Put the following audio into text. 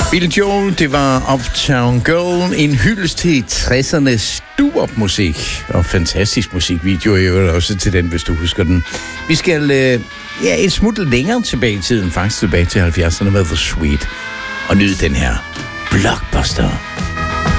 Billy Joel, det var Uptown Girl, en hyldest til 60'ernes doo-wop-musik, og fantastisk musikvideo i øvrigt også til den, hvis du husker den. Vi skal et smut længere tilbage i tiden, faktisk tilbage til 70'erne med The Sweet, og nyde den her blockbuster.